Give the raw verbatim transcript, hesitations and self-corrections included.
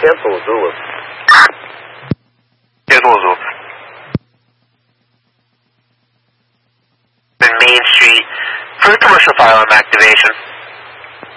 Cancel Zulu. Cancel Zulu. Main Street for the commercial firearm activation.